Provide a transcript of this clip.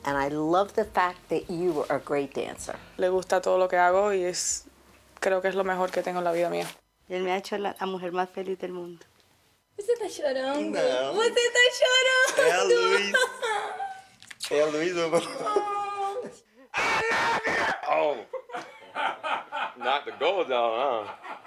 And I love the fact that you are a great dancer. Le gusta todo lo que hago y creo que es lo mejor que tengo en la vida mía. Él me ha hecho la mujer más feliz del mundo. Você tá chorando? Não. Você tá chorando? É a Luiz. É a Luiz. Oh. Knocked the gold down, huh?